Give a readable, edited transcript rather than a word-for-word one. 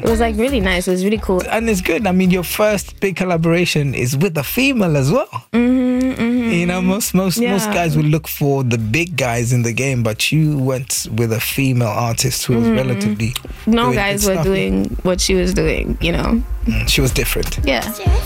it was like really nice. It was really cool. And it's good. I mean, your first big collaboration is with a female as well. You know, most guys would look for the big guys in the game, but you went with a female artist who was relatively no guys were doing what she was doing, you know. She was different. Yeah.